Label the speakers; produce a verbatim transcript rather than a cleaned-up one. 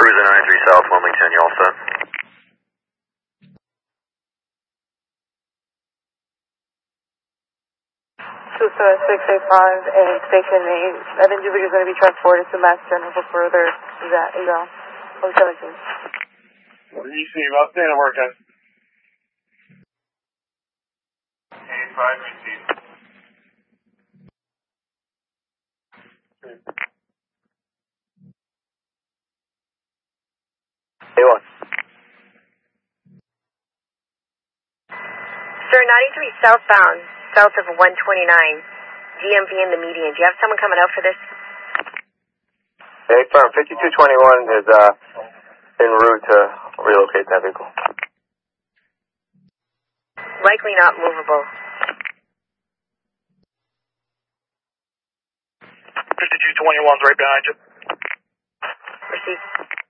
Speaker 1: Cruiser nine three South, Wilmington, you all set?
Speaker 2: two seven six eight five and Station eight. That individual is going to be transported to Mass General for further eval. one seventeen.
Speaker 3: What do you see about staying at work, guys? eight five, receive.
Speaker 1: A one.
Speaker 4: Sir, ninety-three southbound, south of one twenty-nine, D M V in the median. Do you have someone coming out for this?
Speaker 1: A firm, fifty-two twenty-one is uh, en route to relocate that vehicle.
Speaker 4: Likely not movable.
Speaker 3: fifty-two twenty-one's right behind you.
Speaker 4: Receive.